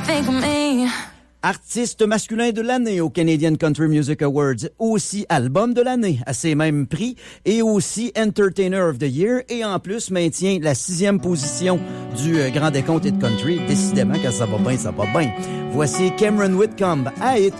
think of me? Artiste masculin de l'année au Canadian Country Music Awards, aussi album de l'année à ces mêmes prix et aussi Entertainer of the Year et en plus maintient la 6e position du Grand Décompte Hit Country. Décidément, quand ça va bien, ça va bien. Voici Cameron Whitcomb à Hit.